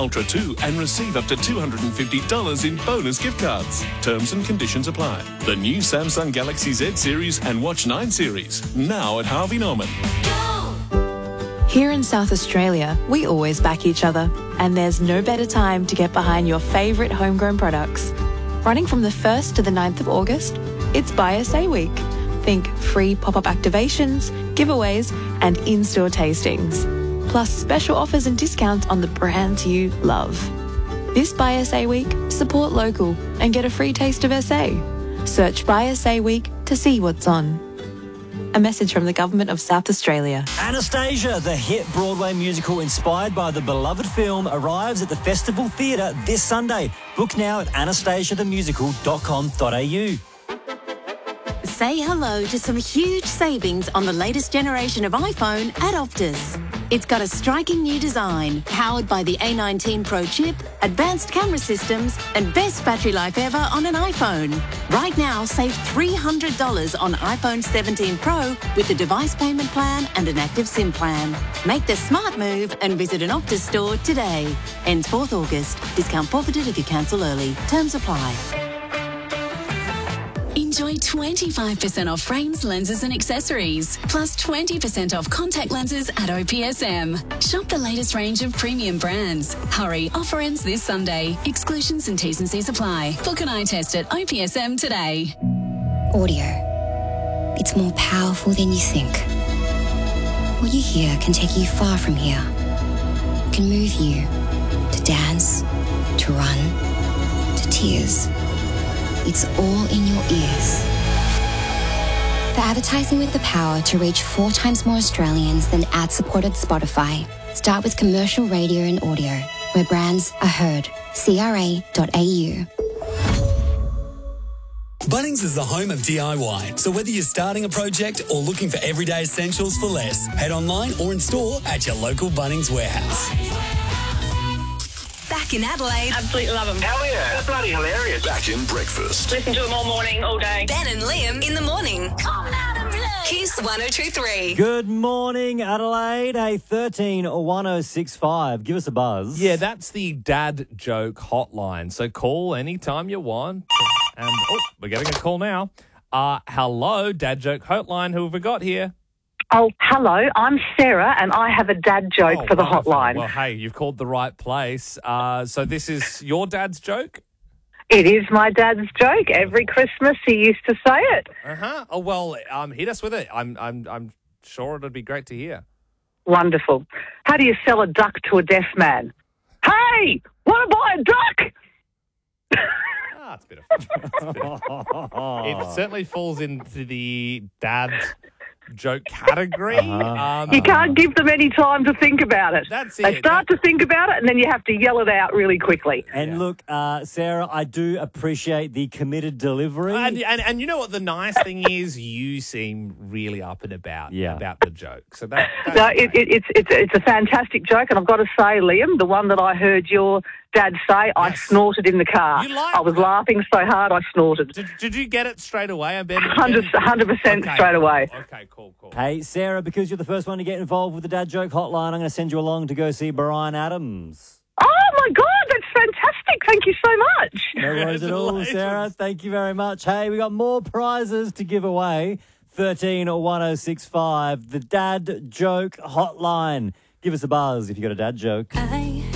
Ultra 2 and receive up to $250 in bonus gift cards. Terms and conditions apply. The new Samsung Galaxy Z Series and Watch 9 Series, now at Harvey Norman. Here in South Australia, we always back each other, and there's no better time to get behind your favourite homegrown products. Running from the 1st to the 9th of August, it's Buy SA Week. Think free pop-up activations, giveaways, and in-store tastings. Plus special offers and discounts on the brands you love. This Buy SA Week, support local and get a free taste of SA. Search Buy SA Week to see what's on. A message from the Government of South Australia. Anastasia, the hit Broadway musical inspired by the beloved film, arrives at the Festival Theatre this Sunday. Book now at anastasiathemusical.com.au. Say hello to some huge savings on the latest generation of iPhone at Optus. It's got a striking new design, powered by the A19 Pro chip, advanced camera systems, and best battery life ever on an iPhone. Right now, save $300 on iPhone 17 Pro with a device payment plan and an active SIM plan. Make the smart move and visit an Optus store today. Ends 4th August. Discount forfeited if you cancel early. Terms apply. Enjoy 25% off frames, lenses and accessories, plus 20% off contact lenses at OPSM. Shop the latest range of premium brands. Hurry, offer ends this Sunday. Exclusions and T's and C's apply. Book an eye test at OPSM today. Audio. It's more powerful than you think. What you hear can take you far from here. It can move you to dance, to run, to tears. It's all in your ears. For advertising with the power to reach 4 times more Australians than ad-supported Spotify, start with commercial radio and audio, where brands are heard. CRA.au. Bunnings is the home of DIY, so whether you're starting a project or looking for everyday essentials for less, head online or in store at your local Bunnings warehouse. Back in Adelaide. Absolutely love them. Hell yeah. That's bloody hilarious. Back in breakfast. Listen to them all morning, all day. Ben and Liam in the morning. Come out and play. Kiss 102.3. Good morning, Adelaide. A 13-1065. Give us a buzz. Yeah, that's the dad joke hotline. So call anytime you want. And, we're getting a call now. Hello, dad joke hotline. Who have we got here? Oh, hello. I'm Sarah, and I have a dad joke for the hotline. Well, hey, you've called the right place. So this is your dad's joke? It is my dad's joke. Every Christmas he used to say it. Oh, well, hit us with it. I'm sure it'd be great to hear. Wonderful. How do you sell a duck to a deaf man? Hey, want to buy a duck? It's a bit of fun. It certainly falls into the dad joke category. You can't give them any time to think about it. That's it. They start to think about it, and then you have to yell it out really quickly. And look, Sarah, I do appreciate the committed delivery. And you know what the nice thing is? You seem really up and about the joke. So it's a fantastic joke, and I've got to say, Liam, the one that I heard your dad say, I snorted in the car. I was laughing so hard I snorted. Did you get it straight away? I bet 100% straight away. Okay, cool. Hey, Sarah, because you're the first one to get involved with the dad joke hotline, I'm going to send you along to go see Bryan Adams. Oh, my God, that's fantastic. Thank you so much. No worries at all, Sarah. Thank you very much. Hey, we got more prizes to give away. 13-1065, the dad joke hotline. Give us a buzz if you got a dad joke.